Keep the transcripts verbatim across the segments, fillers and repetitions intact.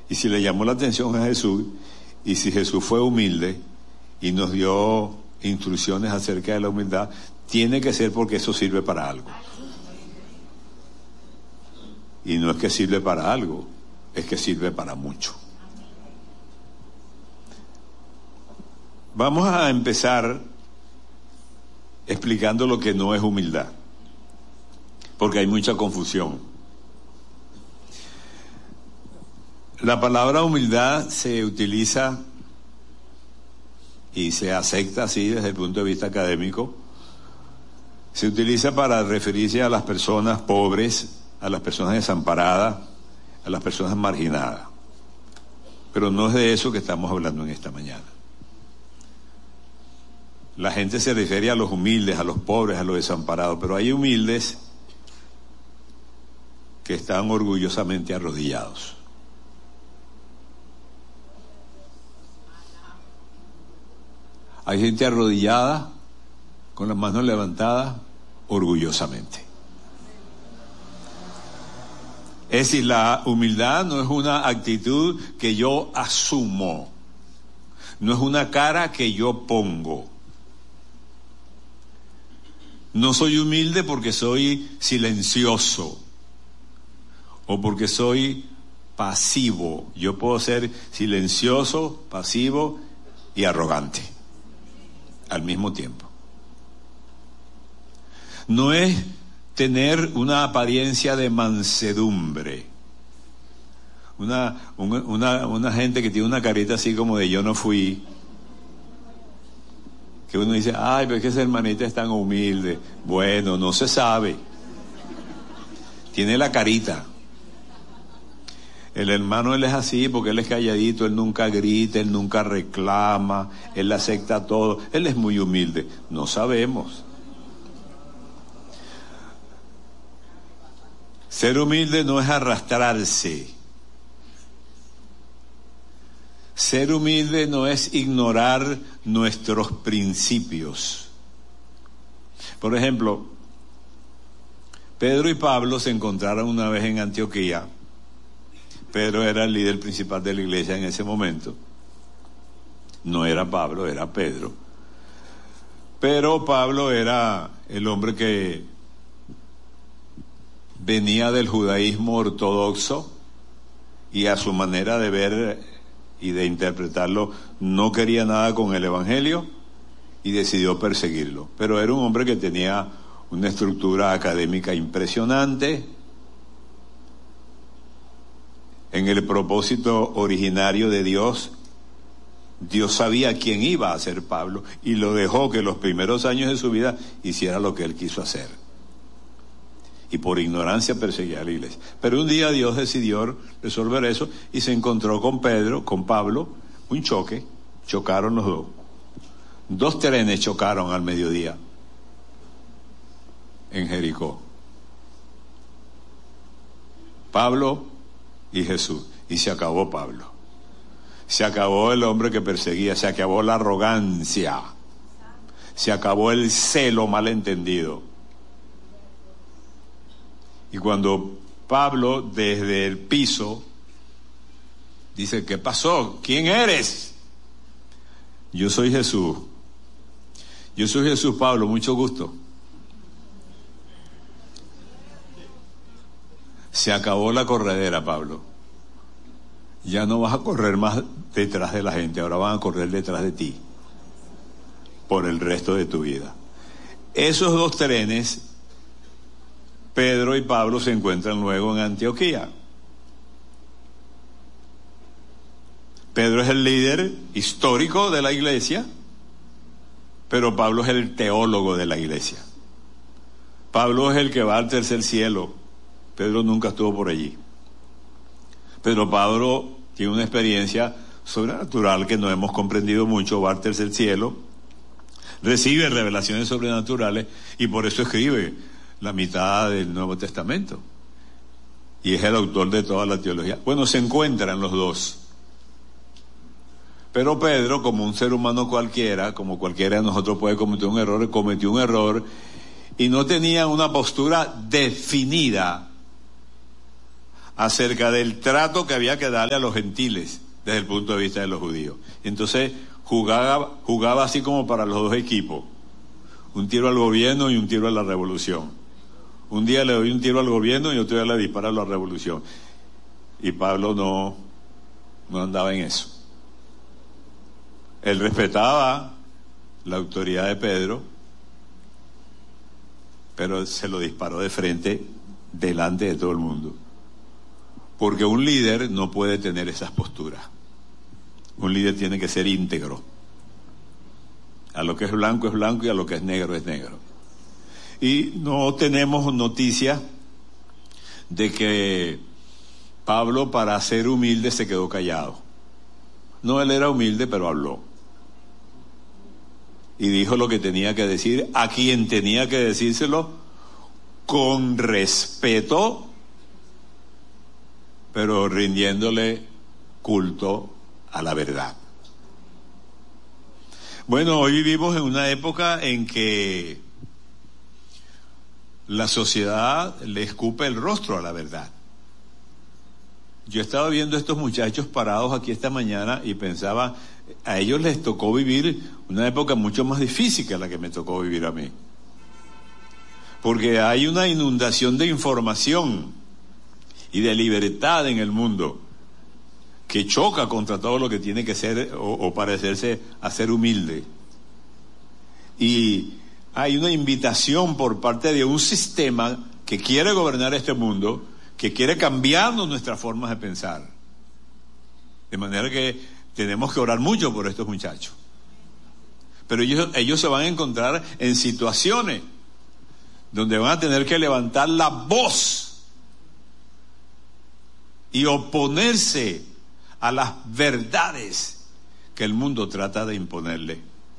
Y si le llamó la atención a Jesús, y si Jesús fue humilde y nos dio instrucciones acerca de la humildad, tiene que ser porque eso sirve para algo. Y no es que sirve para algo, es que sirve para mucho. Vamos a empezar explicando lo que no es humildad, porque hay mucha confusión. La palabra humildad se utiliza y se acepta así desde el punto de vista académico. Se utiliza para referirse a las personas pobres, a las personas desamparadas, a las personas marginadas. Pero no es de eso que estamos hablando en esta mañana. La gente se refiere a los humildes, a los pobres, a los desamparados, pero hay humildes que están orgullosamente arrodillados. Hay gente arrodillada, con las manos levantadas, orgullosamente. Es decir, la humildad no es una actitud que yo asumo, no es una cara que yo pongo. No soy humilde porque soy silencioso o porque soy pasivo. Yo puedo ser silencioso, pasivo y arrogante al mismo tiempo. No es tener una apariencia de mansedumbre. Una, una, una gente que tiene una carita así como de yo no fui. Que uno dice, ay, pero es que esa hermanita es tan humilde. Bueno, no se sabe. Tiene la carita. El hermano, él es así porque él es calladito, él nunca grita, él nunca reclama, él acepta todo. Él es muy humilde. No sabemos. Ser humilde no es arrastrarse. Ser humilde no es ignorar nuestros principios. Por ejemplo, Pedro y Pablo se encontraron una vez en Antioquía. Pedro era el líder principal de la iglesia en ese momento. No era Pablo, era Pedro. Pero Pablo era el hombre que venía del judaísmo ortodoxo y a su manera de ver y de interpretarlo no quería nada con el evangelio y decidió perseguirlo. Pero era un hombre que tenía una estructura académica impresionante. En el propósito originario de Dios, Dios sabía quién iba a ser Pablo y lo dejó que los primeros años de su vida hiciera lo que él quiso hacer. Y por ignorancia perseguía a la iglesia. Pero un día Dios decidió resolver eso y se encontró con Pedro, con Pablo, un choque, chocaron los dos. Dos trenes chocaron al mediodía en Jericó. Pablo y Jesús. Y se acabó Pablo. Se acabó el hombre que perseguía, se acabó la arrogancia, se acabó el celo malentendido. Y cuando Pablo desde el piso dice, ¿qué pasó? ¿Quién eres? Yo soy Jesús. Yo soy Jesús, Pablo, mucho gusto. Se acabó la corredera, Pablo. Ya no vas a correr más detrás de la gente, ahora van a correr detrás de ti por el resto de tu vida. Esos dos trenes, Pedro y Pablo, se encuentran luego en Antioquía. Pedro es el líder histórico de la iglesia, pero Pablo es el teólogo de la iglesia. Pablo es el que va al tercer cielo. Pedro nunca estuvo por allí. Pero Pablo tiene una experiencia sobrenatural que no hemos comprendido mucho, va al tercer cielo, recibe revelaciones sobrenaturales y por eso escribe la mitad del Nuevo Testamento. Y es el autor de toda la teología. Bueno, se encuentran los dos. Pero Pedro, como un ser humano cualquiera, como cualquiera de nosotros puede cometer un error, cometió un error y no tenía una postura definida acerca del trato que había que darle a los gentiles desde el punto de vista de los judíos. Entonces jugaba, jugaba así como para los dos equipos, un tiro al gobierno y un tiro a la revolución. Un día le doy un tiro al gobierno y otro día le disparo a la revolución. Y Pablo no, no andaba en eso. Él respetaba la autoridad de Pedro, pero se lo disparó de frente delante de todo el mundo. Porque un líder no puede tener esas posturas. Un líder tiene que ser íntegro. A lo que es blanco es blanco y a lo que es negro es negro. Y no tenemos noticia de que Pablo, para ser humilde, se quedó callado. No, él era humilde, pero habló. Y dijo lo que tenía que decir a quien tenía que decírselo, con respeto, pero rindiéndole culto a la verdad. Bueno, hoy vivimos en una época en que la sociedad le escupe el rostro a la verdad. Yo estaba viendo a estos muchachos parados aquí esta mañana y pensaba, a ellos les tocó vivir una época mucho más difícil que la que me tocó vivir a mí. Porque hay una inundación de información y de libertad en el mundo que choca contra todo lo que tiene que ser o, o parecerse a ser humilde. Y hay una invitación por parte de un sistema que quiere gobernar este mundo, que quiere cambiarnos nuestras formas de pensar. De manera que tenemos que orar mucho por estos muchachos. Pero ellos, ellos se van a encontrar en situaciones donde van a tener que levantar la voz y oponerse a las verdades que el mundo trata de imponerle.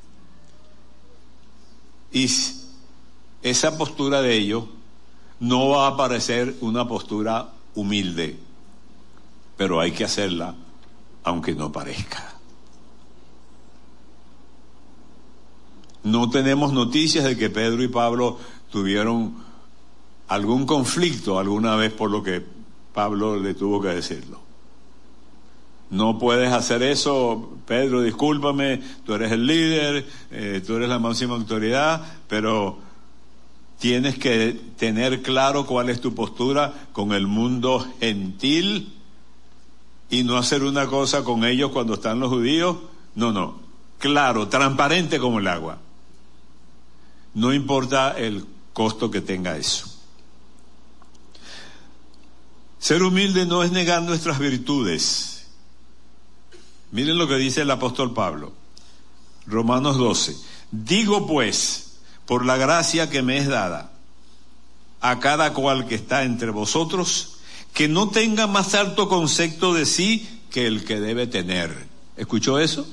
Y esa postura de ellos no va a parecer una postura humilde, pero hay que hacerla aunque no parezca. No tenemos noticias de que Pedro y Pablo tuvieron algún conflicto alguna vez por lo que Pablo le tuvo que decirlo. No puedes hacer eso, Pedro, discúlpame, tú eres el líder, eh, tú eres la máxima autoridad, pero tienes que tener claro cuál es tu postura con el mundo gentil y no hacer una cosa con ellos cuando están los judíos. No, no, claro, transparente como el agua. No importa el costo que tenga eso. Ser humilde no es negar nuestras virtudes. Miren lo que dice el apóstol Pablo, Romanos doce. Digo pues, por la gracia que me es dada, a cada cual que está entre vosotros, que no tenga más alto concepto de sí que el que debe tener. ¿Escuchó eso?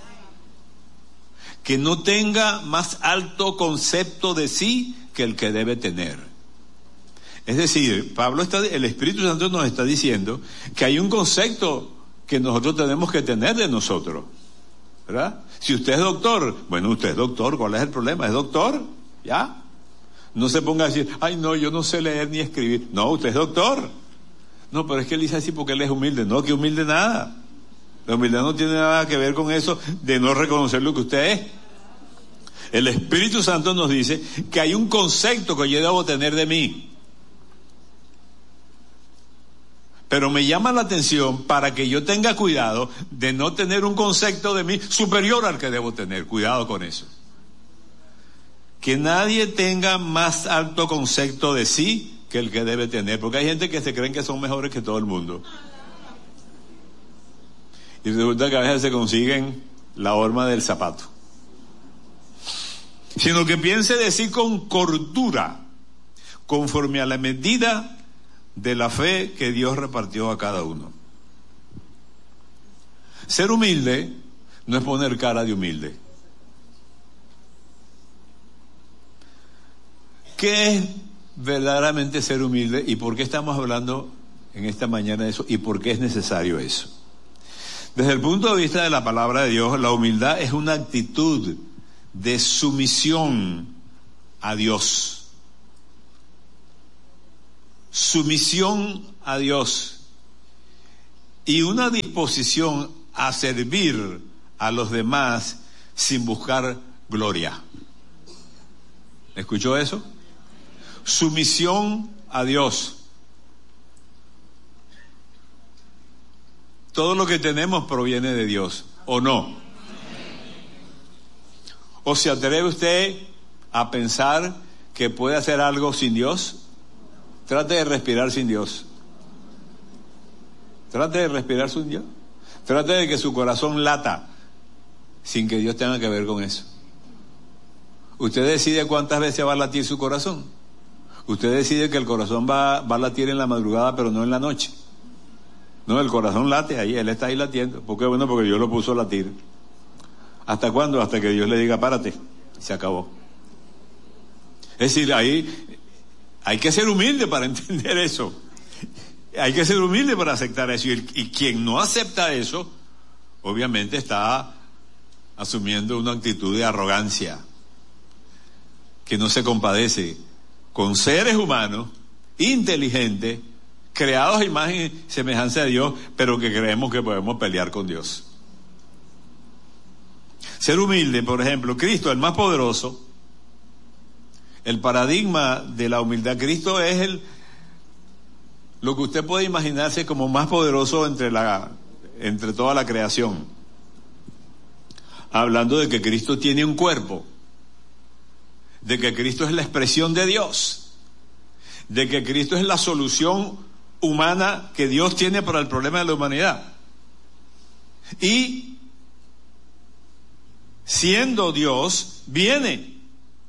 Que no tenga más alto concepto de sí que el que debe tener. Es decir, Pablo está, el Espíritu Santo nos está diciendo que hay un concepto que nosotros tenemos que tener de nosotros, ¿verdad? Si usted es doctor, bueno, usted es doctor, ¿cuál es el problema? ¿Es doctor? ¿Ya? No se ponga a decir, ay no, yo no sé leer ni escribir. No, usted es doctor. No, pero es que él dice así porque él es humilde. No, que humilde nada. La humildad no tiene nada que ver con eso de no reconocer lo que usted es. El Espíritu Santo nos dice que hay un concepto que yo debo tener de mí. Pero me llama la atención para que yo tenga cuidado de no tener un concepto de mí superior al que debo tener. Cuidado con eso. Que nadie tenga más alto concepto de sí que el que debe tener. Porque hay gente que se creen que son mejores que todo el mundo. Y resulta que a veces se consiguen la horma del zapato. Sino que piense de sí con cordura, conforme a la medida de la fe que Dios repartió a cada uno. Ser humilde no es poner cara de humilde. ¿Qué es verdaderamente ser humilde y por qué estamos hablando en esta mañana de eso y por qué es necesario eso? Desde el punto de vista de la palabra de Dios, la humildad es una actitud de sumisión a Dios. Sumisión a Dios. y una disposición a servir a los demás sin buscar gloria. ¿Escuchó eso? Sumisión a Dios. Todo lo que tenemos proviene de Dios, ¿o no? ¿O se atreve usted a pensar que puede hacer algo sin Dios? Trate de respirar sin Dios. Trate de respirar sin Dios. Trate de que su corazón lata sin que Dios tenga que ver con eso. Usted decide cuántas veces va a latir su corazón. Usted decide que el corazón va, va a latir en la madrugada, pero no en la noche. No, el corazón late ahí, él está ahí latiendo. ¿Por qué? Bueno, porque Dios lo puso a latir. ¿Hasta cuándo? Hasta que Dios le diga, párate. Se acabó. Es decir, ahí hay que ser humilde para entender eso. Hay que ser humilde para aceptar eso. Y, el, y quien no acepta eso, obviamente está asumiendo una actitud de arrogancia, que no se compadece con seres humanos, inteligentes, creados a imagen y semejanza de Dios, pero que creemos que podemos pelear con Dios. Ser humilde, por ejemplo, Cristo, el más poderoso, el paradigma de la humildad, Cristo es el lo que usted puede imaginarse como más poderoso entre la entre toda la creación. Hablando de que Cristo tiene un cuerpo, de que Cristo es la expresión de Dios, de que Cristo es la solución humana que Dios tiene para el problema de la humanidad. Y siendo Dios, viene,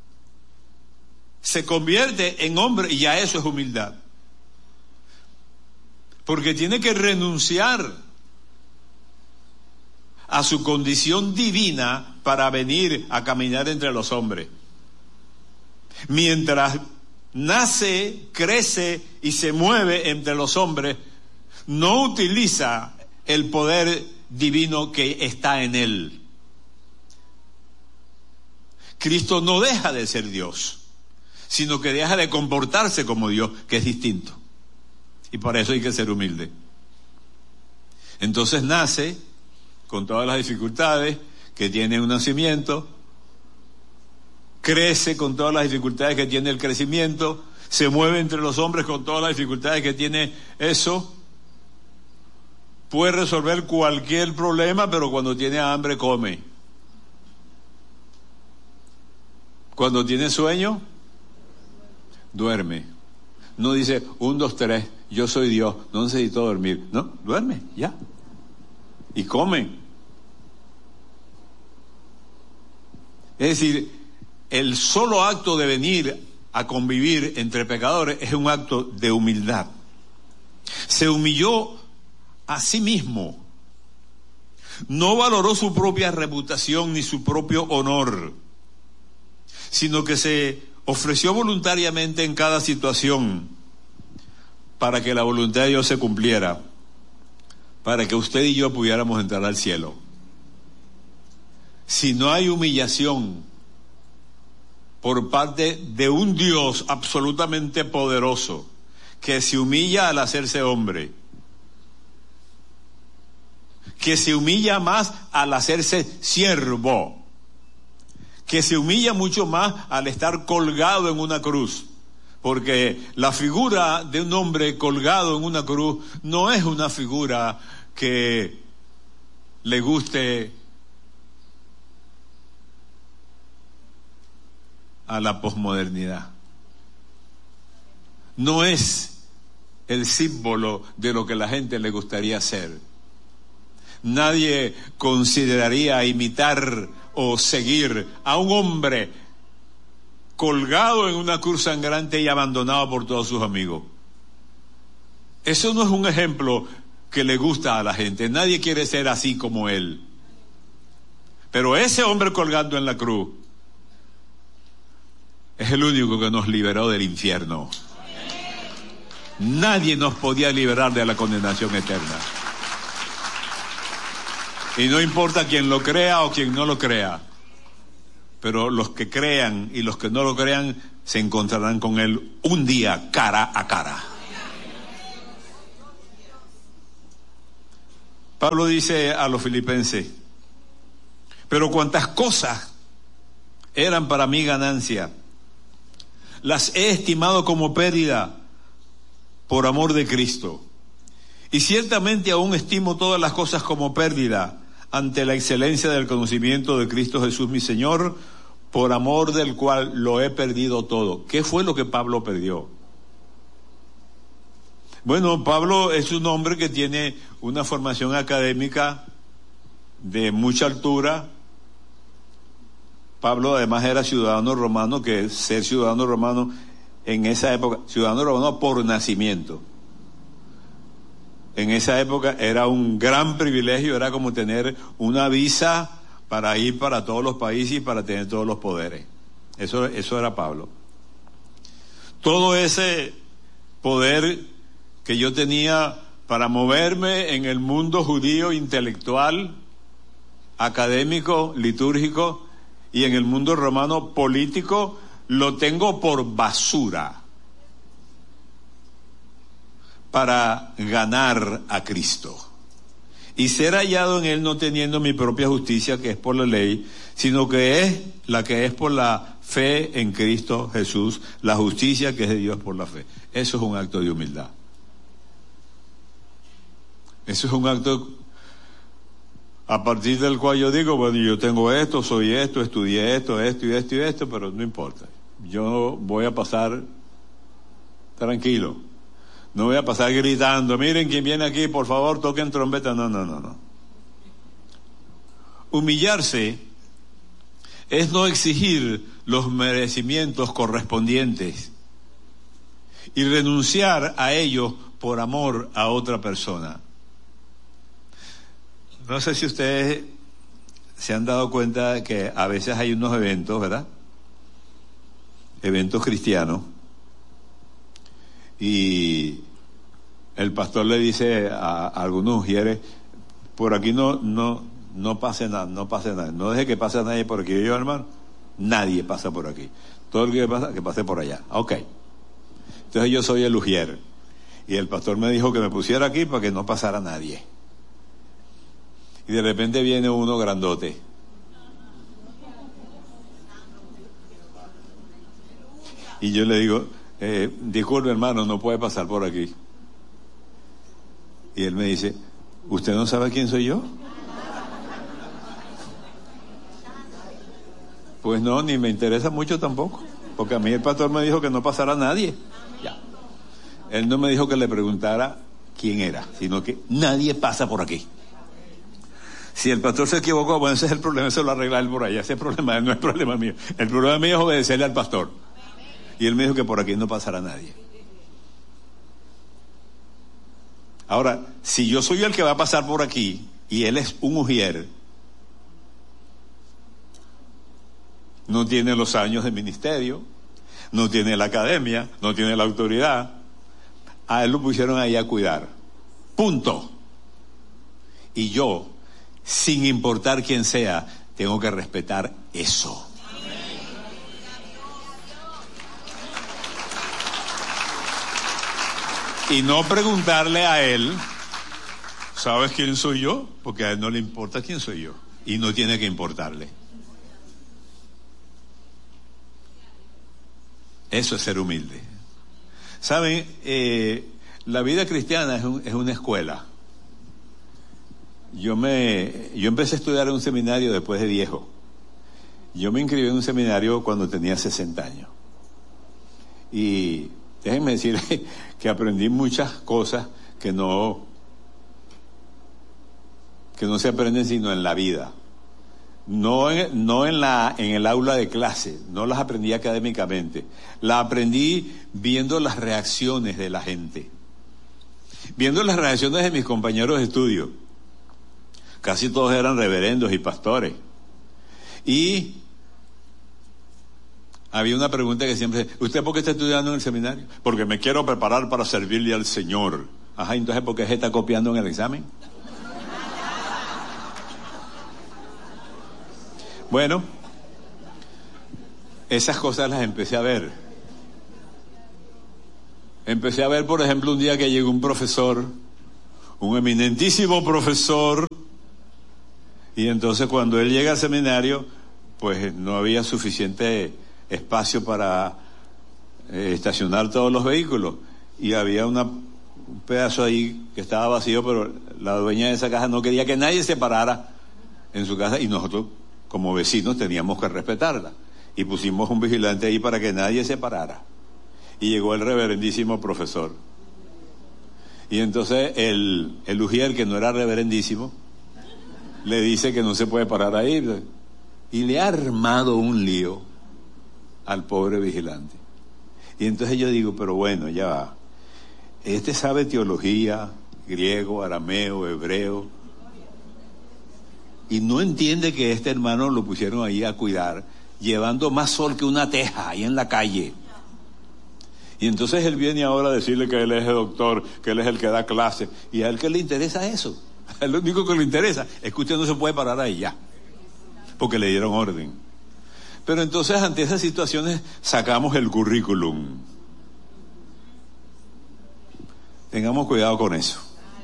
se convierte en hombre, y ya eso es humildad. Porque tiene que renunciar a su condición divina para venir a caminar entre los hombres. Mientras nace, crece y se mueve entre los hombres, no utiliza el poder divino que está en él. Cristo no deja de ser Dios, sino que deja de comportarse como Dios, que es distinto. Y para eso hay que ser humilde. Entonces nace con todas las dificultades que tiene un nacimiento, crece con todas las dificultades que tiene el crecimiento, se mueve entre los hombres con todas las dificultades que tiene eso, puede resolver cualquier problema, pero cuando tiene hambre come. Cuando tiene sueño, duerme. No dice, un, dos, tres, yo soy Dios, no necesito dormir. No, duerme, ya. Y come. Es decir, el solo acto de venir a convivir entre pecadores es un acto de humildad. Se humilló a sí mismo. No valoró su propia reputación ni su propio honor, sino que se ofreció voluntariamente en cada situación para que la voluntad de Dios se cumpliera, para que usted y yo pudiéramos entrar al cielo. Si no hay humillación por parte de un Dios absolutamente poderoso, que se humilla al hacerse hombre, que se humilla más al hacerse siervo, que se humilla mucho más al estar colgado en una cruz, porque la figura de un hombre colgado en una cruz no es una figura que le guste a la posmodernidad. No es el símbolo de lo que la gente le gustaría ser. Nadie consideraría imitar o seguir a un hombre colgado en una cruz sangrante y abandonado por todos sus amigos. Eso no es un ejemplo que le gusta a la gente. Nadie quiere ser así como él. Pero ese hombre colgando en la cruz es el único que nos liberó del infierno. Nadie nos podía liberar de la condenación eterna. Y no importa quién lo crea o quien no lo crea, pero los que crean y los que no lo crean se encontrarán con él un día cara a cara. Pablo dice a los filipenses: pero cuantas cosas eran para mí ganancia, las he estimado como pérdida por amor de Cristo. Y ciertamente aún estimo todas las cosas como pérdida ante la excelencia del conocimiento de Cristo Jesús mi Señor, por amor del cual lo he perdido todo. ¿Qué fue lo que Pablo perdió? Bueno, Pablo es un hombre que tiene una formación académica de mucha altura. Pablo además era ciudadano romano, que ser ciudadano romano en esa época, ciudadano romano por nacimiento, en esa época era un gran privilegio, era como tener una visa para ir para todos los países y para tener todos los poderes. Eso, eso era Pablo. Todo ese poder que yo tenía para moverme en el mundo judío intelectual, académico, litúrgico, y en el mundo romano político, lo tengo por basura para ganar a Cristo y ser hallado en Él, no teniendo mi propia justicia, que es por la ley, sino que es la que es por la fe en Cristo Jesús, la justicia que es de Dios por la fe. Eso es un acto de humildad. Eso es un acto a partir del cual yo digo, bueno, yo tengo esto, soy esto, estudié esto, esto y esto y esto, pero no importa. Yo voy a pasar tranquilo. No voy a pasar gritando, miren quién viene aquí, por favor, toquen trompeta. No, no, no, no. Humillarse es no exigir los merecimientos correspondientes y renunciar a ellos por amor a otra persona. No sé si ustedes se han dado cuenta de que a veces hay unos eventos, ¿verdad? Eventos cristianos. Y el pastor le dice a, a algunos ujieres, por aquí no, no, no pase nada, no pase nada. No deje que pase nadie por aquí. Yo, hermano, nadie pasa por aquí. Todo el que pasa, que pase por allá. Ok. Entonces yo soy el ujier. Y el pastor me dijo que me pusiera aquí para que no pasara nadie. Y de repente viene uno grandote. Y yo le digo, eh, disculpe hermano, no puede pasar por aquí. Y él me dice, ¿usted no sabe quién soy yo? Pues no, ni me interesa mucho tampoco, porque a mí el pastor me dijo que no pasara nadie. Ya. Él no me dijo que le preguntara quién era, sino que nadie pasa por aquí. Si el pastor se equivocó, bueno, ese es el problema, eso lo arregla él por allá, ese problema no es problema mío. El problema mío es obedecerle al pastor. Y él me dijo que por aquí no pasará nadie. Ahora, si yo soy el que va a pasar por aquí y él es un ujier, no tiene los años de ministerio, no tiene la academia, no tiene la autoridad, a él lo pusieron ahí a cuidar. Punto. Y yo, sin importar quién sea, tengo que respetar eso. Y no preguntarle a él, ¿sabes quién soy yo? Porque a él no le importa quién soy yo. Y no tiene que importarle. Eso es ser humilde. Saben, eh, la vida cristiana es, un, es una escuela. Yo me, yo empecé a estudiar en un seminario después de viejo. Yo me inscribí en un seminario cuando tenía sesenta años. Y déjenme decir que aprendí muchas cosas que no, que no se aprenden sino en la vida. No en, no en la, en el aula de clase, no las aprendí académicamente. Las aprendí viendo las reacciones de la gente. Viendo las reacciones de mis compañeros de estudio. Casi todos eran reverendos y pastores. Y había una pregunta que siempre, ¿usted por qué está estudiando en el seminario? Porque me quiero preparar para servirle al Señor. Ajá, entonces ¿por qué se está copiando en el examen? Bueno, esas cosas las empecé a ver. Empecé a ver, por ejemplo, un día que llegó un profesor, un eminentísimo profesor, y entonces cuando él llega al seminario, pues no había suficiente espacio para eh, estacionar todos los vehículos, y había una, un pedazo ahí que estaba vacío, pero la dueña de esa casa no quería que nadie se parara en su casa, y nosotros como vecinos teníamos que respetarla, y pusimos un vigilante ahí para que nadie se parara. Y llegó el reverendísimo profesor, y entonces el, el ujier, que no era reverendísimo, le dice que no se puede parar ahí, y le ha armado un lío al pobre vigilante. Y entonces yo digo, pero bueno, ya va, este sabe teología, griego, arameo, hebreo, y no entiende que este hermano lo pusieron ahí a cuidar, llevando más sol que una teja ahí en la calle. Y entonces él viene ahora a decirle que él es el doctor, que él es el que da clase, y a él que le interesa eso. A él lo único que le interesa es que usted no se puede parar ahí ya, porque le dieron orden. Pero entonces ante esas situaciones sacamos el currículum. Tengamos cuidado con eso.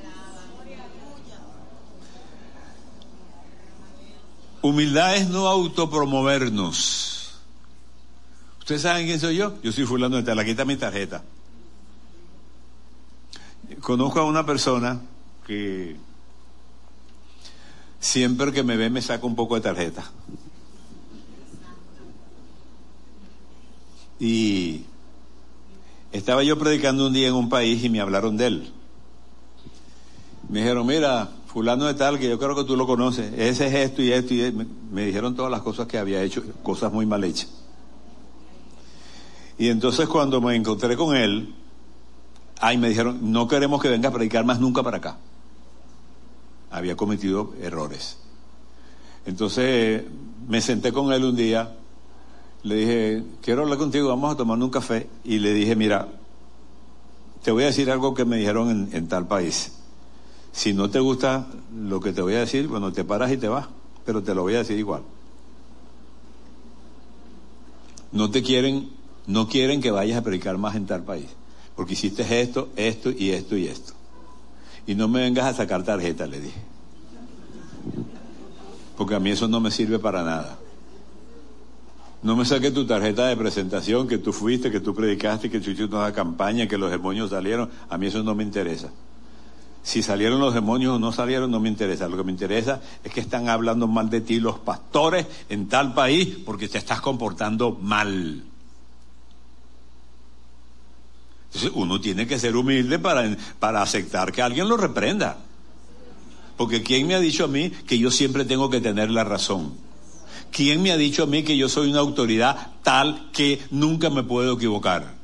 Humildad es no autopromovernos. ¿Ustedes saben quién soy yo? Yo soy fulano de tal, aquí está mi tarjeta. Conozco a una persona que siempre que me ve me saca un poco de tarjeta. Y estaba yo predicando un día en un país y me hablaron de él. Me dijeron, mira, fulano de tal, que yo creo que tú lo conoces, ese es esto y esto y esto. Me, me dijeron todas las cosas que había hecho, cosas muy mal hechas. Y entonces cuando me encontré con él, ay, me dijeron, no queremos que venga a predicar más nunca para acá. Había cometido errores. Entonces me senté con él un día, le dije, quiero hablar contigo, vamos a tomar un café. Y le dije, mira, te voy a decir algo que me dijeron en, en tal país. Si no te gusta lo que te voy a decir, bueno, te paras y te vas, pero te lo voy a decir igual. No te quieren, no quieren que vayas a predicar más en tal país, porque hiciste esto, esto y esto y esto. Y no me vengas a sacar tarjeta, le dije, porque a mí eso no me sirve para nada. No me saques tu tarjeta de presentación, que tú fuiste, que tú predicaste, que tú hiciste una campaña, que los demonios salieron. A mí eso no me interesa. Si salieron los demonios o no salieron, no me interesa. Lo que me interesa es que están hablando mal de ti los pastores en tal país porque te estás comportando mal. Entonces uno tiene que ser humilde para, para aceptar que alguien lo reprenda. Porque ¿quién me ha dicho a mí que yo siempre tengo que tener la razón? ¿Quién me ha dicho a mí que yo soy una autoridad tal que nunca me puedo equivocar?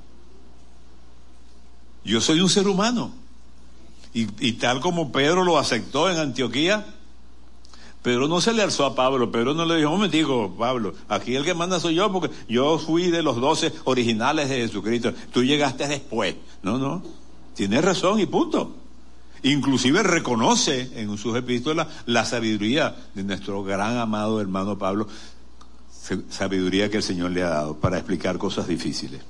Yo soy un ser humano. Y, y tal como Pedro lo aceptó en Antioquía, Pedro no se le alzó a Pablo. Pedro no le dijo, un momentico, Pablo, aquí el que manda soy yo, porque yo fui de los doce originales de Jesucristo, tú llegaste después. No, no, tienes razón y punto. Inclusive reconoce en sus epístolas la sabiduría de nuestro gran amado hermano Pablo, sabiduría que el Señor le ha dado para explicar cosas difíciles.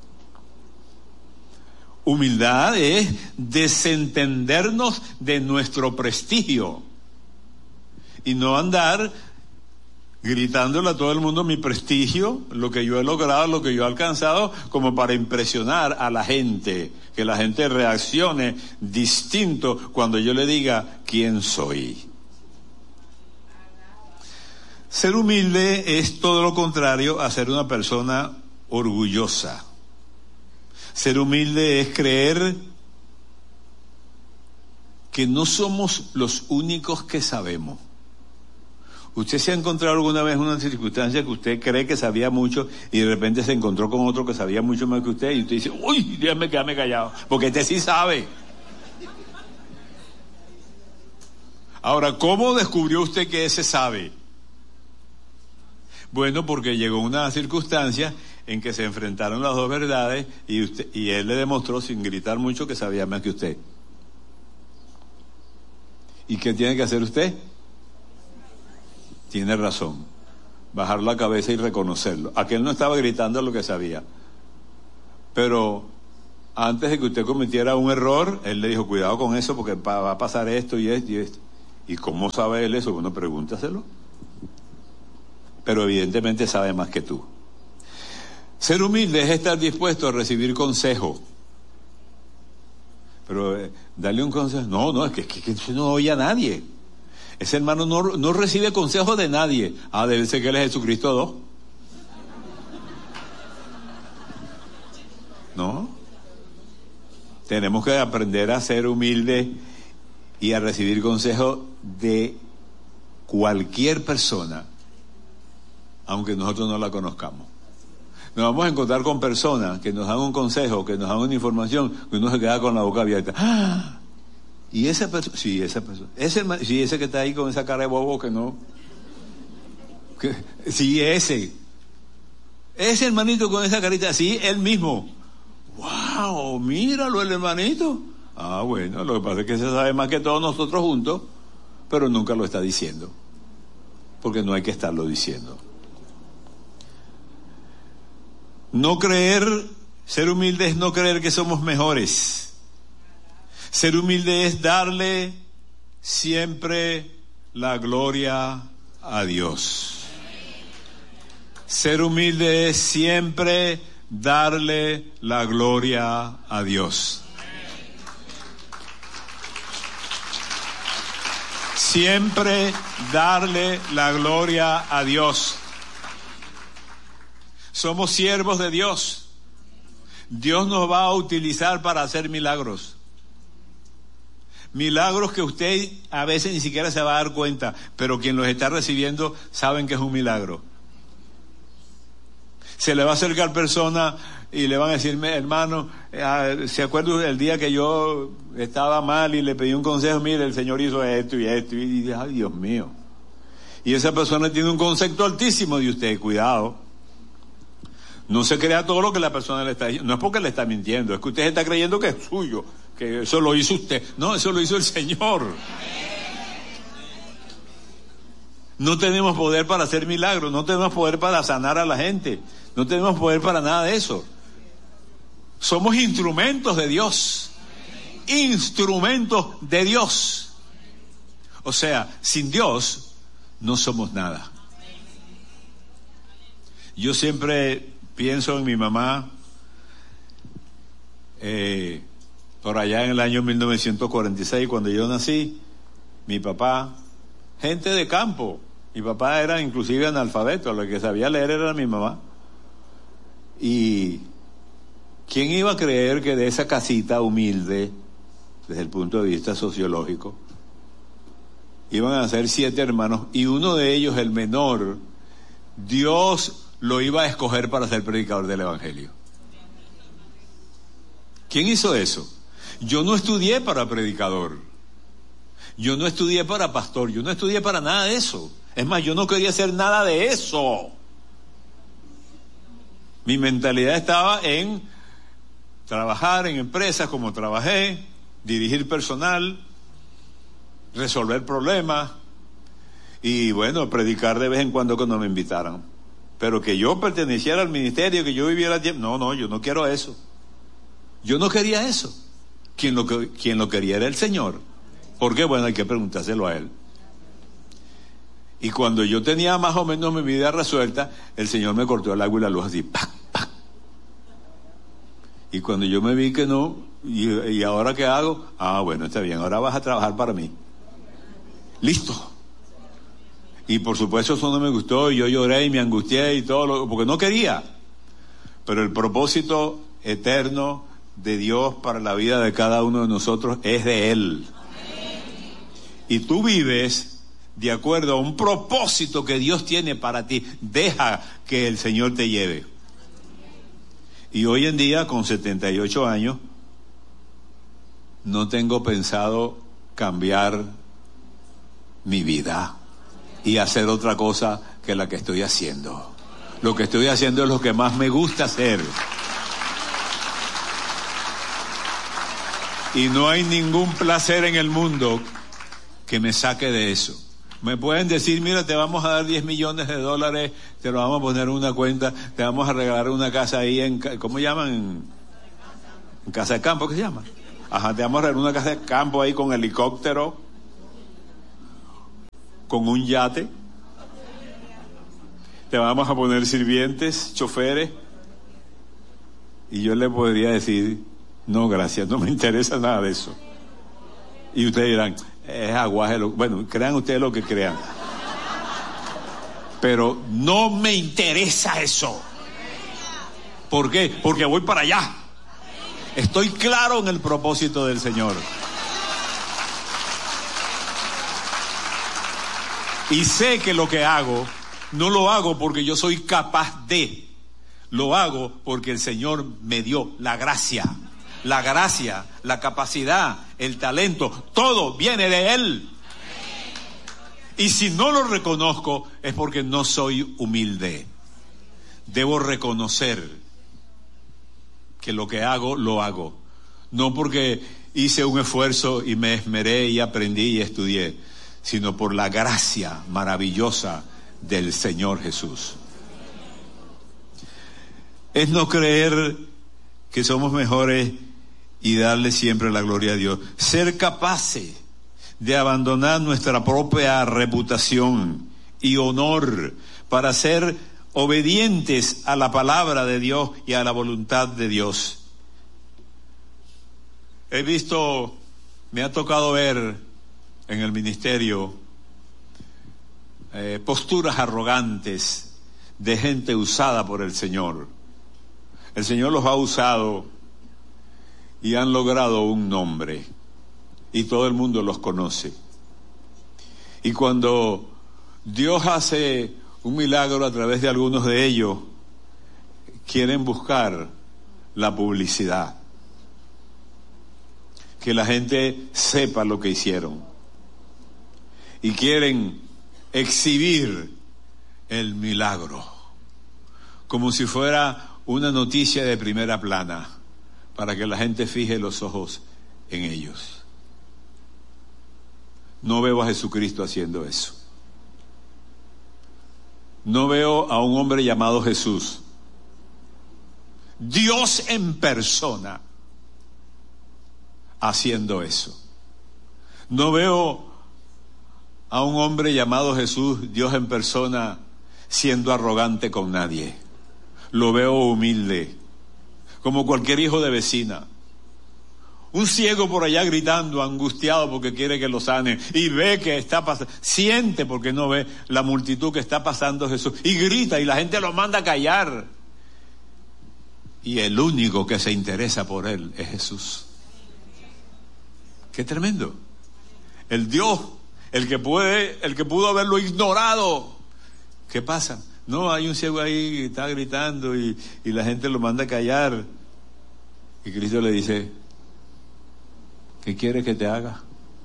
Humildad es desentendernos de nuestro prestigio y no andar gritándole a todo el mundo mi prestigio, lo que yo he logrado, lo que yo he alcanzado, como para impresionar a la gente, que la gente reaccione distinto cuando yo le diga quién soy. Ser humilde es todo lo contrario a ser una persona orgullosa. Ser humilde es creer que no somos los únicos que sabemos. ¿Usted se ha encontrado alguna vez en una circunstancia que usted cree que sabía mucho y de repente se encontró con otro que sabía mucho más que usted y usted dice, uy, déjame quedarme callado, porque este sí sabe? Ahora, ¿cómo descubrió usted que ese sabe? Bueno, porque llegó una circunstancia en que se enfrentaron las dos verdades y usted, y él le demostró sin gritar mucho que sabía más que usted. ¿Y qué tiene que hacer usted? Tiene razón, bajar la cabeza y reconocerlo. Aquel no estaba gritando lo que sabía, pero antes de que usted cometiera un error, él le dijo, cuidado con eso porque va a pasar esto y esto y esto. ¿Y cómo sabe él eso? Bueno, pregúntaselo. Pero evidentemente sabe más que tú. Ser humilde es estar dispuesto a recibir consejo. Pero eh, darle un consejo, no, no, es que, es que, que no oye a nadie. Ese hermano no, no recibe consejo de nadie. Ah, debe ser que él es Jesucristo dos. No. Tenemos que aprender a ser humildes y a recibir consejo de cualquier persona, aunque nosotros no la conozcamos. Nos vamos a encontrar con personas que nos dan un consejo, que nos dan una información, que uno se queda con la boca abierta. ¡Ah! Y esa persona, sí, esa persona, ese, sí, ese que está ahí con esa cara de bobo que no, que, sí, ese, ese hermanito con esa carita, sí, él mismo. ¡Wow! Míralo, el hermanito. Ah, bueno, lo que pasa es que se sabe más que todos nosotros juntos, pero nunca lo está diciendo, porque no hay que estarlo diciendo. No creer, ser humilde es no creer que somos mejores. Ser humilde es darle siempre la gloria a Dios. Ser humilde es siempre darle la gloria a Dios. Siempre darle la gloria a Dios. Somos siervos de Dios. Dios nos va a utilizar para hacer milagros. Milagros que usted a veces ni siquiera se va a dar cuenta, pero quien los está recibiendo saben que es un milagro. Se le va a acercar persona y le van a decir, hermano, ¿se acuerda el día que yo estaba mal y le pedí un consejo? Mire, el Señor hizo esto y esto. Y dije, ay, Dios mío. Y esa persona tiene un concepto altísimo de usted. Cuidado. No se crea todo lo que la persona le está diciendo. No es porque le está mintiendo, es que usted está creyendo que es suyo, que eso lo hizo usted. No, eso lo hizo el Señor. No tenemos poder para hacer milagros, no tenemos poder para sanar a la gente, no tenemos poder para nada de eso. Somos instrumentos de Dios. Instrumentos de Dios. O sea, sin Dios no somos nada. Yo siempre pienso en mi mamá, eh, por allá en el año mil novecientos cuarenta y seis, cuando yo nací, mi papá, gente de campo, mi papá era inclusive analfabeto, lo que sabía leer era mi mamá. Y ¿quién iba a creer que de esa casita humilde, desde el punto de vista sociológico, iban a ser siete hermanos y uno de ellos, el menor, Dios lo iba a escoger para ser predicador del Evangelio? ¿Quién hizo eso? Yo no estudié para predicador. Yo no estudié para pastor. Yo no estudié para nada de eso. Es más, yo no quería hacer nada de eso. Mi mentalidad estaba en trabajar en empresas como trabajé, dirigir personal, resolver problemas y bueno, predicar de vez en cuando cuando me invitaran. Pero que yo perteneciera al ministerio, que yo viviera tiempo, no, no, yo no quiero eso. Yo no quería eso. Quien lo, quien lo quería era el Señor. ¿Por qué? Bueno, hay que preguntárselo a Él. Y cuando yo tenía más o menos mi vida resuelta, el Señor me cortó el agua y la luz así, ¡pac, pac! Y cuando yo me vi que no, y, y ahora qué hago, ah, bueno, está bien, ahora vas a trabajar para mí. Listo. Y por supuesto eso no me gustó, y yo lloré y me angustié y todo, lo, porque no quería. Pero el propósito eterno de Dios para la vida de cada uno de nosotros es de Él. Y tú vives de acuerdo a un propósito que Dios tiene para ti. Deja que el Señor te lleve. Y hoy en día, con setenta y ocho años, no tengo pensado cambiar mi vida y hacer otra cosa que la que estoy haciendo. Lo que estoy haciendo es lo que más me gusta hacer. Y no hay ningún placer en el mundo que me saque de eso. Me pueden decir, mira, te vamos a dar diez millones de dólares, te lo vamos a poner en una cuenta, te vamos a regalar una casa ahí en, ¿cómo llaman? En casa de campo, ¿qué se llama? Ajá, te vamos a traer una casa de campo ahí con helicóptero, con un yate. Te vamos a poner sirvientes, choferes. Y yo le podría decir, no, gracias, no me interesa nada de eso. Y ustedes dirán, es aguaje. Lo... Bueno, crean ustedes lo que crean. Pero no me interesa eso. ¿Por qué? Porque voy para allá. Estoy claro en el propósito del Señor. Y sé que lo que hago, no lo hago porque yo soy capaz de. Lo hago porque el Señor me dio la gracia. La gracia, la capacidad, el talento, todo viene de Él. Y si no lo reconozco es porque no soy humilde. Debo reconocer que lo que hago, lo hago. No porque hice un esfuerzo y me esmeré y aprendí y estudié, sino por la gracia maravillosa del Señor Jesús. Es no creer que somos mejores y darle siempre la gloria a Dios. Ser capaces de abandonar nuestra propia reputación y honor para ser obedientes a la palabra de Dios y a la voluntad de Dios. He visto, me ha tocado ver en el ministerio eh, posturas arrogantes de gente usada por el Señor. El Señor los ha usado y han logrado un nombre y todo el mundo los conoce. Y cuando Dios hace un milagro a través de algunos de ellos, quieren buscar la publicidad, que la gente sepa lo que hicieron, y quieren exhibir el milagro como si fuera una noticia de primera plana, para que la gente fije los ojos en ellos. No veo a Jesucristo haciendo eso. No veo a un hombre llamado Jesús, Dios en persona, haciendo eso. No veo a un hombre llamado Jesús, Dios en persona, siendo arrogante con nadie. Lo veo humilde, como cualquier hijo de vecina. Un ciego por allá gritando, angustiado porque quiere que lo sane, y ve que está pasando, siente porque no ve la multitud que está pasando Jesús, y grita, y la gente lo manda a callar. Y el único que se interesa por él es Jesús. Qué tremendo. El Dios, el que puede, el que pudo haberlo ignorado. ¿Qué pasa? No, hay un ciego ahí que está gritando y, y la gente lo manda a callar. Y Cristo le dice, ¿qué quiere que te haga?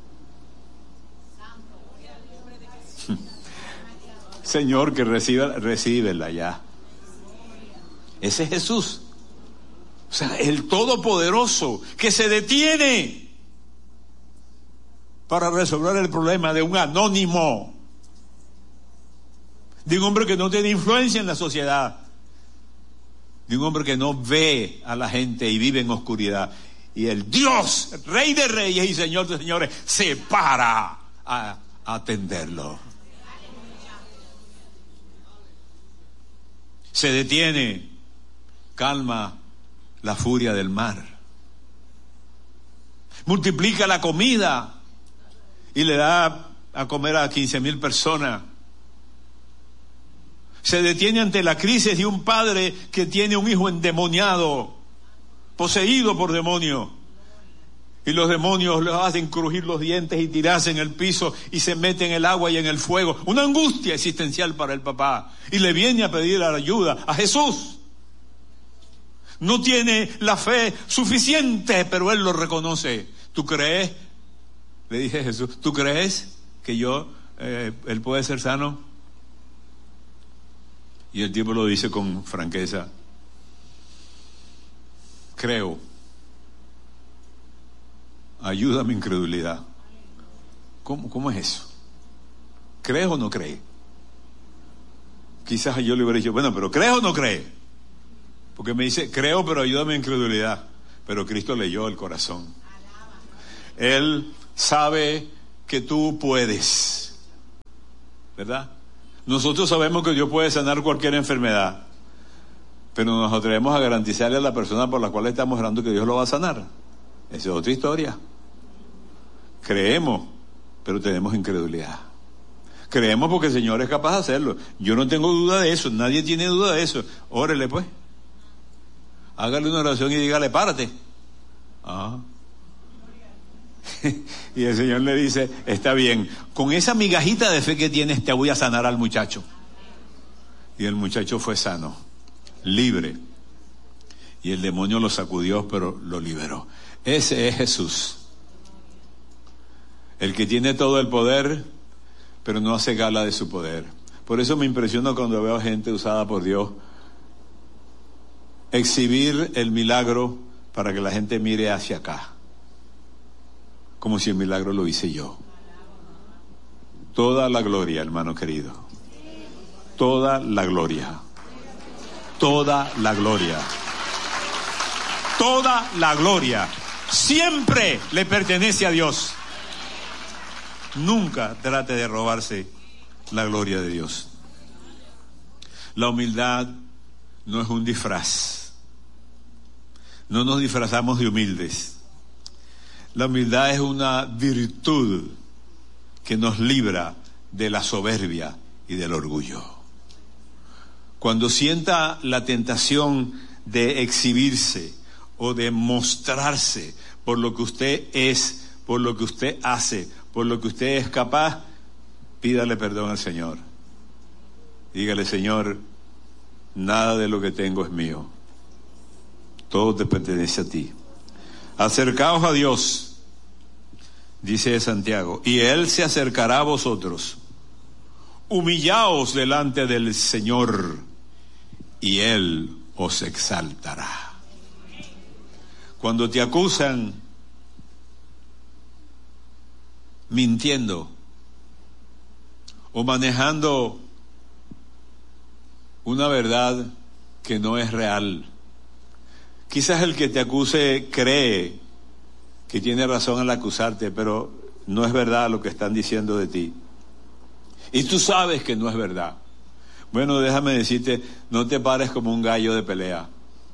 Señor, que reciba, recíbela ya. Ese es Jesús. O sea, el Todopoderoso que se detiene para resolver el problema de un anónimo, de un hombre que no tiene influencia en la sociedad, de un hombre que no ve a la gente y vive en oscuridad. Y el Dios, Rey de Reyes y Señor de Señores, se para a atenderlo. Se detiene, calma la furia del mar, multiplica la comida y le da a comer a quince mil personas. Se detiene ante la crisis de un padre que tiene un hijo endemoniado, poseído por demonios, y los demonios le hacen crujir los dientes y tirarse en el piso y se mete en el agua y en el fuego. Una angustia existencial para el papá, y le viene a pedir ayuda a Jesús. No tiene la fe suficiente, pero él lo reconoce. ¿Tú crees? Le dije a Jesús, ¿tú crees que yo, eh, él puede ser sano? Y el tipo lo dice con franqueza, creo, ayuda a mi incredulidad. ¿Cómo, cómo es eso? ¿Crees o no crees? Quizás yo le hubiera dicho, bueno, pero ¿crees o no crees? Porque me dice, creo, pero ayuda a mi incredulidad. pero Cristo leyó el corazón. Él sabe que tú puedes, ¿verdad? Nosotros sabemos que Dios puede sanar cualquier enfermedad, pero nos atrevemos a garantizarle a la persona por la cual estamos orando que Dios lo va a sanar. Esa es otra historia. Creemos, pero tenemos incredulidad. Creemos porque el Señor es capaz de hacerlo. Yo no tengo duda de eso, nadie tiene duda de eso. Órele pues. Hágale una oración y dígale, párate. Ah. Y el Señor le dice, está bien, con esa migajita de fe que tienes te voy a sanar al muchacho. Y el muchacho fue sano, libre. Y el demonio lo sacudió, pero lo liberó. Ese es Jesús. El que tiene todo el poder, pero no hace gala de su poder. Por eso me impresiona cuando veo gente usada por Dios exhibir el milagro para que la gente mire hacia acá, como si el milagro lo hice yo. Toda la gloria, hermano querido. Toda la gloria. Toda la gloria. Toda la gloria siempre le pertenece a Dios. Nunca trate de robarse la gloria de Dios. La humildad no es un disfraz. No nos disfrazamos de humildes. La humildad es una virtud que nos libra de la soberbia y del orgullo. Cuando sienta la tentación de exhibirse o de mostrarse por lo que usted es, por lo que usted hace, por lo que usted es capaz, pídale perdón al Señor. Dígale, Señor, nada de lo que tengo es mío. Todo te pertenece a ti. Acercaos a Dios, dice Santiago, y Él se acercará a vosotros. Humillaos delante del Señor, y Él os exaltará. Cuando te acusan mintiendo o manejando una verdad que no es real, quizás el que te acuse cree que tiene razón al acusarte, pero no es verdad lo que están diciendo de ti. Y tú sabes que no es verdad. Bueno, déjame decirte, no te pares como un gallo de pelea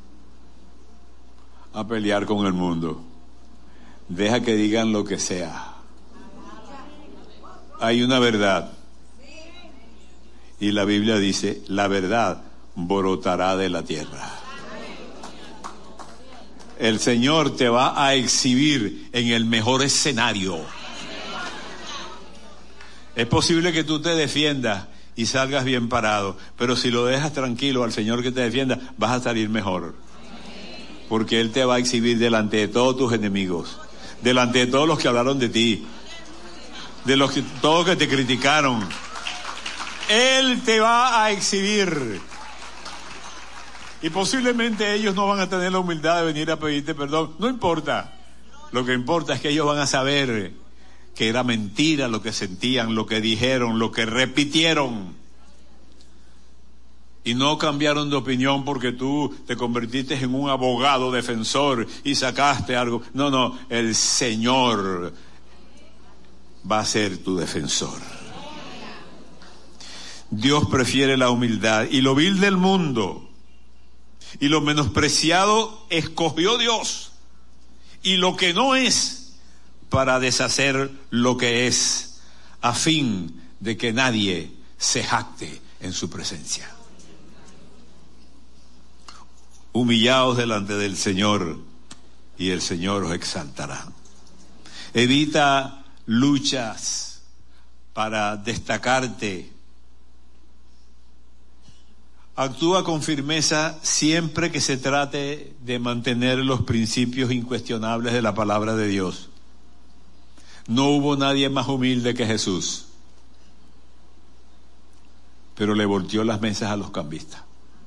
a pelear con el mundo. Deja que digan lo que sea. Hay una verdad. Y la Biblia dice, la verdad brotará de la tierra. El Señor te va a exhibir en el mejor escenario. Es posible que tú te defiendas y salgas bien parado, pero si lo dejas tranquilo al Señor que te defienda, vas a salir mejor. Porque Él te va a exhibir delante de todos tus enemigos, delante de todos los que hablaron de ti, de los que, todos que te criticaron. Él te va a exhibir. Y posiblemente ellos no van a tener la humildad de venir a pedirte perdón. No importa. Lo que importa es que ellos van a saber que era mentira lo que sentían, lo que dijeron, lo que repitieron. Y no cambiaron de opinión porque tú te convertiste en un abogado defensor y sacaste algo. No, no, el Señor va a ser tu defensor. Dios prefiere la humildad y lo vil del mundo y lo menospreciado escogió Dios y lo que no es para deshacer lo que es, a fin de que nadie se jacte en su presencia. Humillaos delante del Señor y el Señor os exaltará. Evita luchas para destacarte. Actúa con firmeza siempre que se trate de mantener los principios incuestionables de la palabra de Dios. No hubo nadie más humilde que Jesús, pero le volteó las mesas a los cambistas.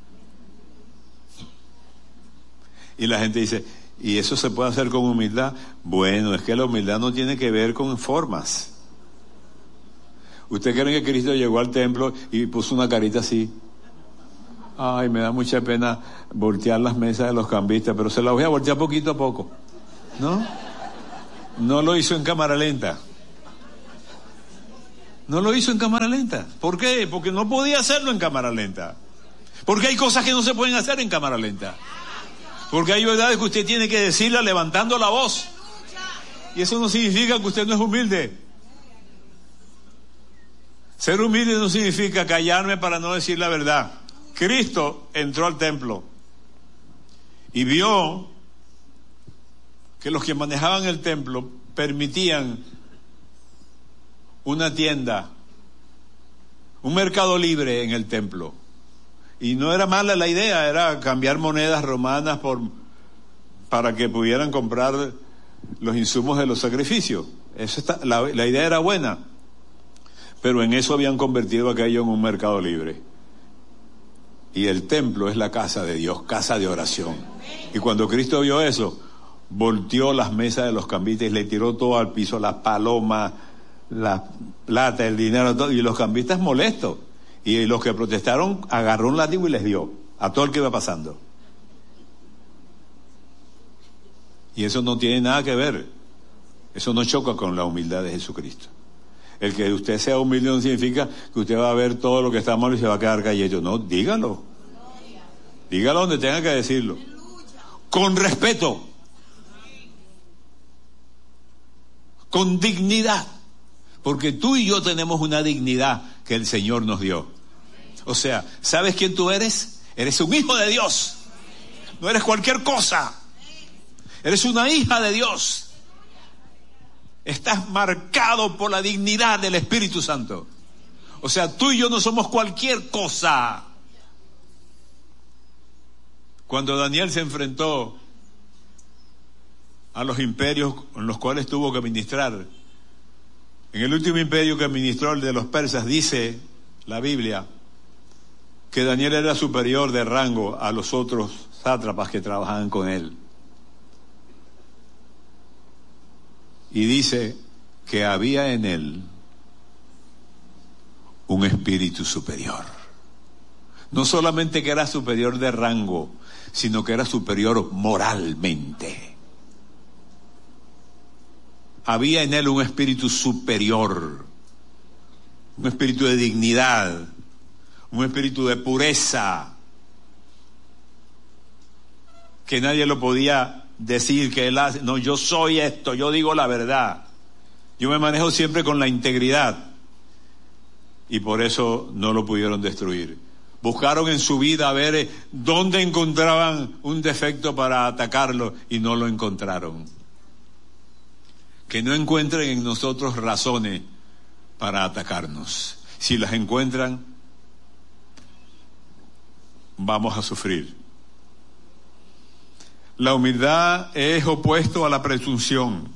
Y la gente dice, ¿y eso se puede hacer con humildad? Bueno, es que la humildad no tiene que ver con formas. ¿Usted cree que Cristo llegó al templo y puso una carita así? Ay, me da mucha pena voltear las mesas de los cambistas, pero se las voy a voltear poquito a poco. ¿No? No lo hizo en cámara lenta. No lo hizo en cámara lenta. ¿Por qué? Porque no podía hacerlo en cámara lenta. Porque hay cosas que no se pueden hacer en cámara lenta. Porque hay verdades que usted tiene que decirla levantando la voz. Y eso no significa que usted no es humilde. Ser humilde no significa callarme para no decir la verdad. Cristo entró al templo y vio que los que manejaban el templo permitían una tienda, un mercado libre en el templo. Y no era mala la idea, era cambiar monedas romanas por para que pudieran comprar los insumos de los sacrificios. Eso está, la, la idea era buena, pero en eso habían convertido aquello en un mercado libre. Y el templo es la casa de Dios, casa de oración. Y cuando Cristo vio eso, volteó las mesas de los cambistas y le tiró todo al piso, las palomas, la plata, el dinero, todo, y los cambistas molestos. Y los que protestaron, agarró un látigo y les dio a todo el que iba pasando. Y eso no tiene nada que ver. Eso no choca con la humildad de Jesucristo. El que usted sea humilde no significa que usted va a ver todo lo que está mal y se va a quedar callado. No, dígalo. Dígalo donde tenga que decirlo. Con respeto. Con dignidad. Porque tú y yo tenemos una dignidad que el Señor nos dio. O sea, ¿sabes quién tú eres? Eres un hijo de Dios. No eres cualquier cosa. Eres una hija de Dios. Estás marcado por la dignidad del Espíritu Santo. O sea, tú y yo no somos cualquier cosa. Cuando Daniel se enfrentó a los imperios con los cuales tuvo que ministrar, en el último imperio que administró, el de los persas, dice la Biblia que Daniel era superior de rango a los otros sátrapas que trabajaban con él. Y dice que había en él un espíritu superior. No solamente que era superior de rango, sino que era superior moralmente. Había en él un espíritu superior, un espíritu de dignidad, un espíritu de pureza, que nadie lo podía decir que él hace. No, yo soy esto, yo digo la verdad. Yo me manejo siempre con la integridad. Y por eso no lo pudieron destruir. Buscaron en su vida a ver dónde encontraban un defecto para atacarlo y no lo encontraron. Que no encuentren en nosotros razones para atacarnos. Si las encuentran, vamos a sufrir. La humildad es opuesto a la presunción.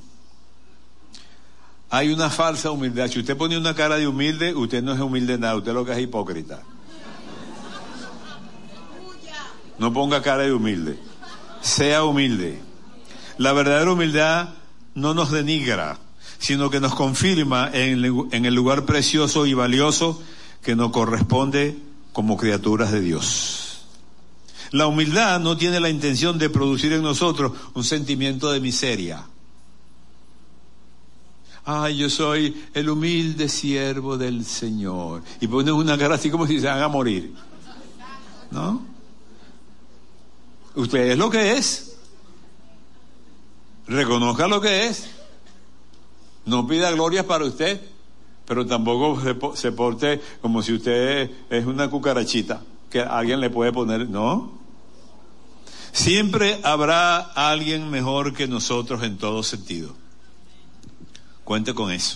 Hay una falsa humildad. Si usted pone una cara de humilde, usted no es humilde nada, usted lo que es hipócrita. No ponga cara de humilde. Sea humilde. La verdadera humildad no nos denigra, sino que nos confirma en, en el lugar precioso y valioso que nos corresponde como criaturas de Dios. La humildad no tiene la intención de producir en nosotros un sentimiento de miseria. Ay, yo soy el humilde siervo del Señor. Y ponen una cara así como si se van a morir. ¿No? Usted es lo que es. Reconozca lo que es. No pida glorias para usted, pero tampoco se, se porte como si usted es una cucarachita que alguien le puede poner. No. Siempre habrá alguien mejor que nosotros en todo sentido. Cuente con eso.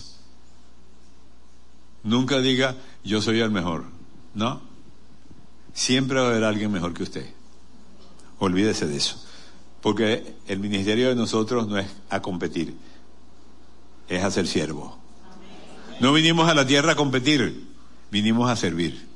Nunca diga yo soy el mejor. No. Siempre va a haber alguien mejor que usted. Olvídese de eso. Porque el ministerio de nosotros no es a competir, es a ser siervo. No vinimos a la tierra a competir, vinimos a servir.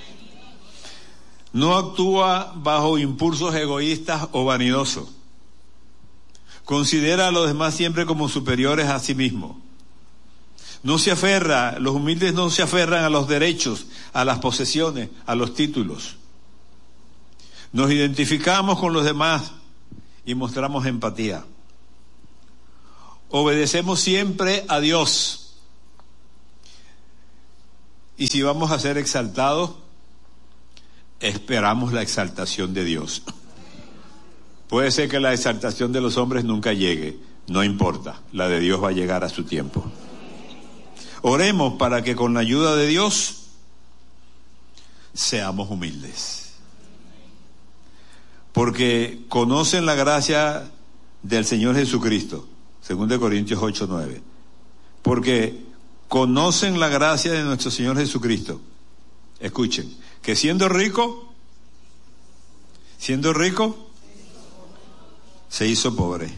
No actúa bajo impulsos egoístas o vanidosos. Considera a los demás siempre como superiores a sí mismo. No se aferra, los humildes no se aferran a los derechos, a las posesiones, a los títulos. Nos identificamos con los demás y mostramos empatía. Obedecemos siempre a Dios. Y si vamos a ser exaltados, esperamos la exaltación de Dios. Puede ser que la exaltación de los hombres nunca llegue, no importa, la de Dios va a llegar a su tiempo. Oremos para que con la ayuda de Dios seamos humildes. Porque conocen la gracia del Señor Jesucristo, según de Corintios ocho nueve. Porque conocen la gracia de nuestro Señor Jesucristo. Escuchen, que siendo rico, siendo rico, se hizo pobre.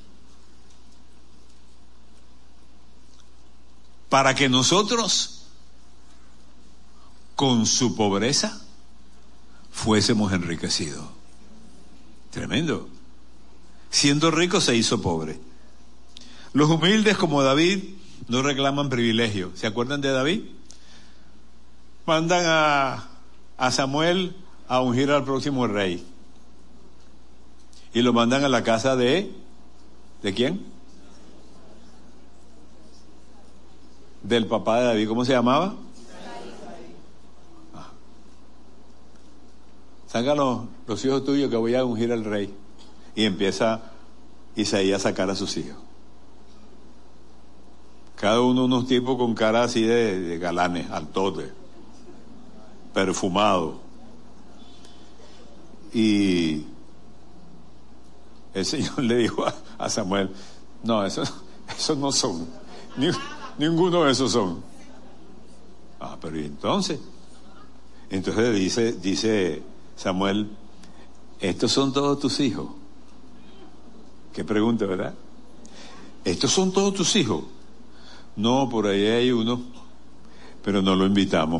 Para que nosotros, con su pobreza, fuésemos enriquecidos. Tremendo. Siendo rico se hizo pobre. Los humildes como David no reclaman privilegio. ¿Se acuerdan de David? Mandan a, a Samuel a ungir al próximo rey. Y lo mandan a la casa de... ¿De quién? Del papá de David. ¿Cómo se llamaba? Ah. Sacan los, los hijos tuyos que voy a ungir al rey. Y empieza Isaías a sacar a sus hijos. Cada uno unos tipos con cara así de, de galanes, altotes, perfumado. Y el Señor le dijo a, a Samuel, no, esos, esos no son, ni, ninguno de esos son. Ah, pero ¿y entonces? Entonces dice, dice Samuel, estos son todos tus hijos. Qué pregunta, ¿verdad? Estos son todos tus hijos. No, por ahí hay uno, pero no lo invitamos.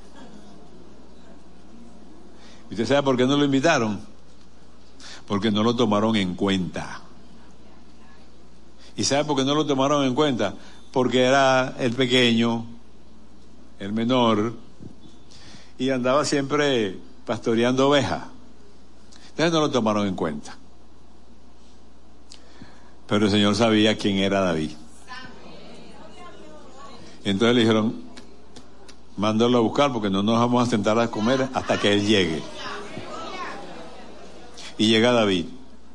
¿Y usted sabe por qué no lo invitaron? Porque no lo tomaron en cuenta. ¿Y sabe por qué no lo tomaron en cuenta? Porque era el pequeño, el menor, y andaba siempre pastoreando ovejas. Entonces no lo tomaron en cuenta. Pero el Señor sabía quién era David. Entonces le dijeron, mándalo a buscar porque no nos vamos a sentar a comer hasta que él llegue. Y llega David.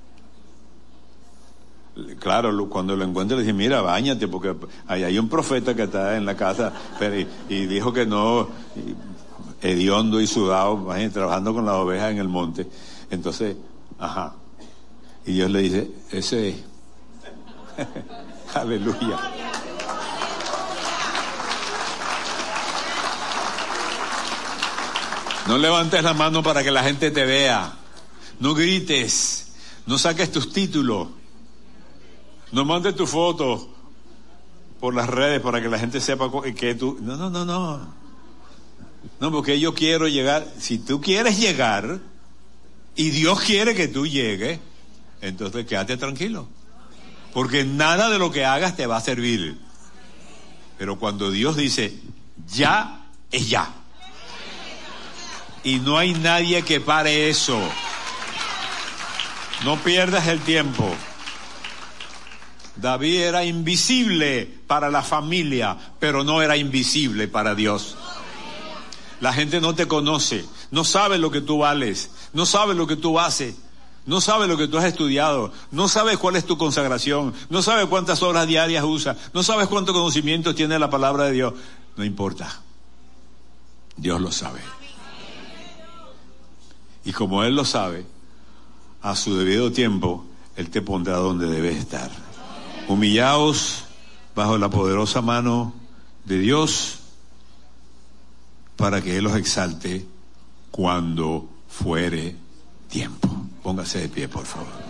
Claro, cuando lo encuentra le dice, mira, báñate porque ahí hay un profeta que está en la casa, pero, y, y dijo que no, y, hediondo y sudado, imagínate, trabajando con las ovejas en el monte. Entonces, ajá. Y Dios le dice, ese es. Aleluya. No levantes la mano para que la gente te vea. No grites. No saques tus títulos. No mandes tu foto por las redes para que la gente sepa que tú... No, no, no, no. No, porque yo quiero llegar... Si tú quieres llegar y Dios quiere que tú llegues, entonces quédate tranquilo. Porque nada de lo que hagas te va a servir. Pero cuando Dios dice, ya, es ya. Y no hay nadie que pare eso. No pierdas el tiempo. David era invisible para la familia, pero no era invisible para Dios. La gente no te conoce, no sabe lo que tú vales, no sabe lo que tú haces, no sabe lo que tú has estudiado, no sabes cuál es tu consagración, no sabes cuántas horas diarias usas, no sabes cuánto conocimiento tiene la palabra de Dios. No importa. Dios lo sabe. Y como Él lo sabe, a su debido tiempo, Él te pondrá donde debes estar. Humillaos bajo la poderosa mano de Dios para que Él los exalte cuando fuere tiempo. Póngase de pie, por favor.